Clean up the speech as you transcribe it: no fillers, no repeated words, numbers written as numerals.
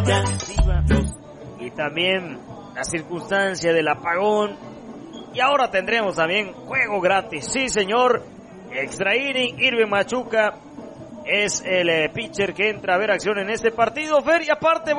y también la circunstancia del apagón. Y ahora tendremos también juego gratis. Sí, señor. Extra inning, Irving Machuca es el pitcher que entra a ver acción en este partido. Fer, y aparte,